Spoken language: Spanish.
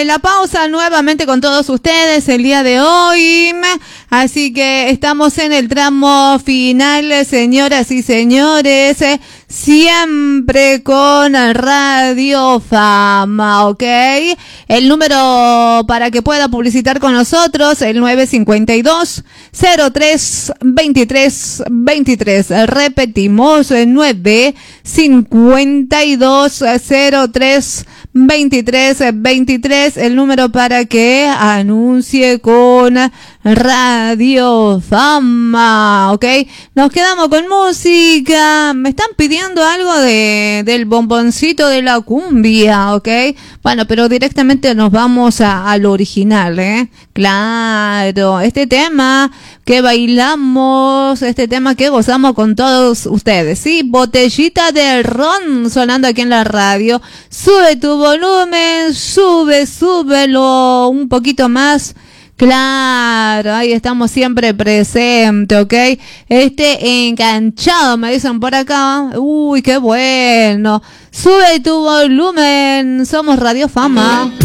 la pausa nuevamente con todos ustedes el día de hoy. Así que estamos en el tramo final, señoras y señores. Siempre con Radio Fama, ¿ok? El número para que pueda publicitar con nosotros, el 952-03-23-23. Repetimos, 952-03-23-23, el número para que anuncie con Radio Fama, ¿ok? Nos quedamos con música. Me están pidiendo algo del bomboncito de la cumbia, ¿ok? Bueno, pero directamente nos vamos al original, ¿eh? Claro, este tema que bailamos, este tema que gozamos con todos ustedes, ¿sí? Botellita de ron sonando aquí en la radio. Sube tu volumen, súbelo un poquito más. Claro, ahí estamos siempre presentes, ¿ok? Enganchado, me dicen por acá. Uy, qué bueno. Sube tu volumen, somos Radio Fama.